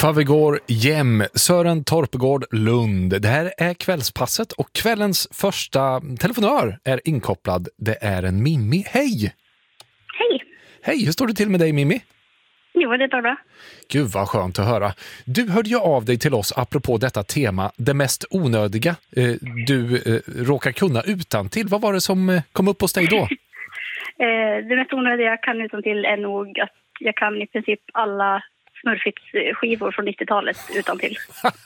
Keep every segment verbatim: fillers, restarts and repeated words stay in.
Favegård Jem, Sören Torpegård Lund. Det här är kvällspasset och kvällens första telefonör är inkopplad. Det är en Mimmi. Hej! Hej! Hej, hur står det till med dig, Mimmi? Jo, det är bra. Gud vad skönt att höra. Du hörde ju av dig till oss apropå detta tema, det mest onödiga eh, du eh, råkar kunna utan till. Vad var det som eh, kom upp hos dig då? eh, det mest onödiga jag kan utan till är nog att jag kan i princip alla Smurfits-skivor från nittiotalet utan till.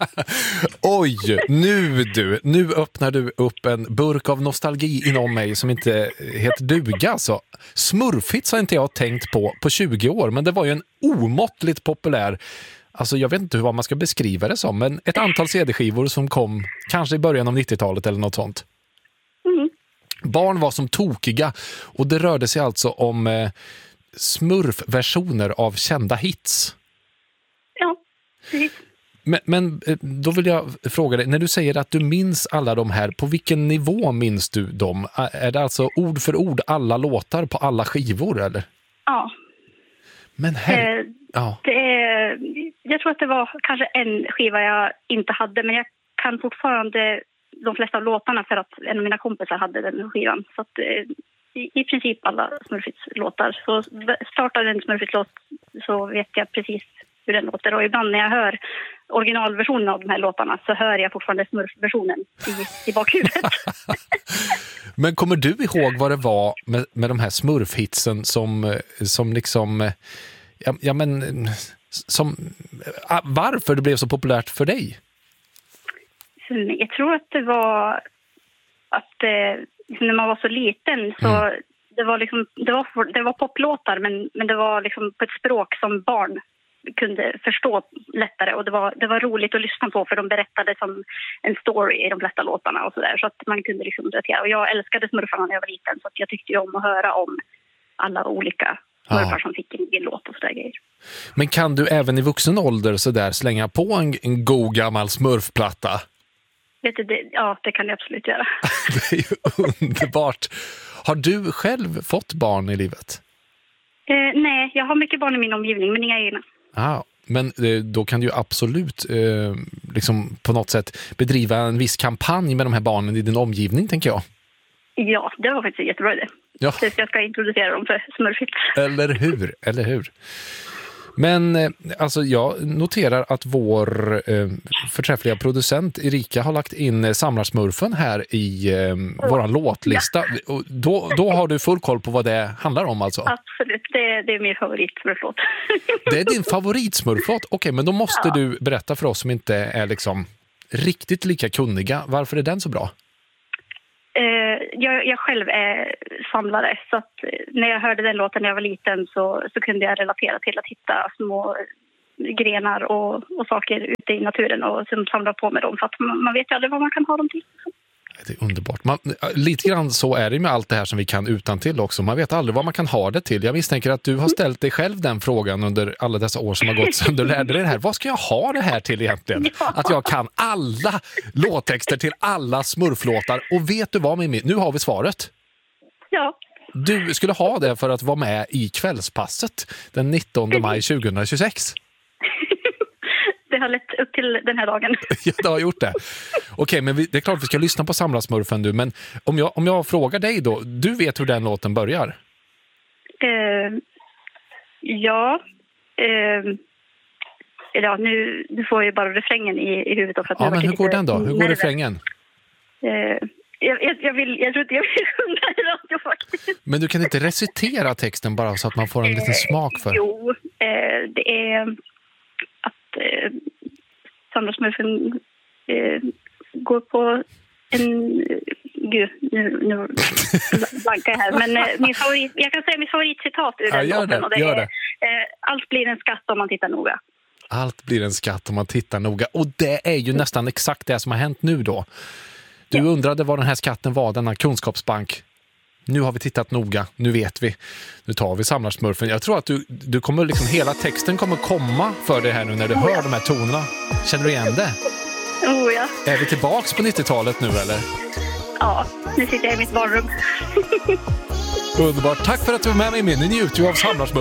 Oj, nu du, nu öppnar du upp en burk av nostalgi inom mig som inte heter duga. Alltså. Smurfits har inte jag tänkt på på tjugo år, men det var ju en omåttligt populär, alltså jag vet inte vad man ska beskriva det som, men ett antal C D-skivor som kom kanske i början av nittiotalet eller något sånt. Mm. Barn var som tokiga och det rörde sig alltså om eh, Smurf-versioner av kända hits. Ja, precis. Men, men då vill jag fråga dig, när du säger att du minns alla de här, på vilken nivå minns du dem? Är det alltså ord för ord alla låtar på alla skivor, eller? Ja. Men här... Eh, ja. det är, jag tror att det var kanske en skiva jag inte hade, men jag kan fortfarande de flesta av låtarna för att en av mina kompisar hade den skivan. Så att, eh, i, i princip alla Smurfits-låtar. Så startar en Smurfits-låt så vet jag precis hur den låter. Och ibland när jag hör originalversionen av de här låtarna så hör jag fortfarande Smurf-versionen i, i bakhuvudet. Men kommer du ihåg vad det var med, med de här Smurf-hitsen som, som liksom... Ja, ja men... Som, varför det blev så populärt för dig? Jag tror att det var att eh, när man var så liten så mm. det var liksom det var det var poplåtar men men det var liksom på ett språk som barn kunde förstå lättare, och det var det var roligt att lyssna på för de berättade som en story i de flesta låtarna och så där, så att man kunde liksom relatera. Och jag älskade Smurfarna när jag var liten, så att jag tyckte ju om att höra om alla olika Smurfar ja. som fick en, en låt och så där grejer. Men kan du även i vuxen ålder så där slänga på en, en god gammal Smurfplatta? Vet du, det, ja, det kan jag absolut göra. Det är ju underbart. Har du själv fått barn i livet? Eh, nej, jag har mycket barn i min omgivning, men inga egna. Ah, men eh, då kan du ju absolut eh, liksom på något sätt bedriva en viss kampanj med de här barnen i din omgivning, tänker jag. Ja, det var faktiskt jättebra det. Ja. Så jag ska introducera dem för Smurfits. Eller hur, eller hur. Men eh, alltså jag noterar att vår eh, förträffliga producent Erika har lagt in eh, Samlarsmurfen här i eh, våran låtlista. Ja. Och då, då har du full koll på vad det handlar om alltså? Absolut, det, det är min favoritsmurflåt. Det är din favoritsmurflåt? Okej, okay, men då måste ja. du berätta för oss som inte är liksom riktigt lika kunniga. Varför är den så bra? Jag, jag själv är samlare, så att när jag hörde den låten när jag var liten så, så kunde jag relatera till att hitta små grenar och, och saker ute i naturen och som samlar på med dem, för att man, man vet ju aldrig vad man kan ha dem till. Det är underbart. Man, lite grann så är det med allt det här som vi kan utan till också. Man vet aldrig vad man kan ha det till. Jag misstänker att du har ställt dig själv den frågan under alla dessa år som har gått sedan du lärde dig det här. Vad ska jag ha det här till egentligen? Ja. Att jag kan alla låttexter till alla smurflåtar. Och vet du vad, Mimmi? Nu har vi svaret. Ja. Du skulle ha det för att vara med i kvällspasset den nittonde maj tjugohundratjugosex. Det har lett upp till den här dagen. Ja, det har gjort det. Okej, men vi, det är klart vi ska lyssna på Samlarsmurfen du. Men om jag, om jag frågar dig då, du vet hur den låten börjar? Uh, ja. Uh, ja, nu, nu får jag bara refrängen i, i huvudet. För att ja, men hur går den då? Hur går refrängen? Uh, jag, jag, jag vill, jag tror inte jag vill sjunga i radio faktiskt. Men du kan inte recitera texten bara så att man får en liten smak för? Jo, uh, det är... att eh, Samlarsmurfen eh, går på en... Gud, nu, nu blankar jag här. Men eh, min favorit, jag kan säga mitt favoritcitat ur den ja, låten. Och det gör är, det. Eh, allt blir en skatt om man tittar noga. Allt blir en skatt om man tittar noga. Och det är ju mm. nästan exakt det som har hänt nu då. Du ja. undrade vad den här skatten var, denna kunskapsbank. Nu har vi tittat noga, nu vet vi. Nu tar vi Samlarsmurfen. Jag tror att du, du kommer liksom, hela texten kommer komma för dig här nu när du oh, hör ja. de här tonerna. Känner du igen det? Oh ja. Är vi tillbaks på nittiotalet nu eller? Ja, nu sitter jag i mitt barnrum. Underbart. Tack för att du var med mig. Nu njuter vi av Samlarsmurfen.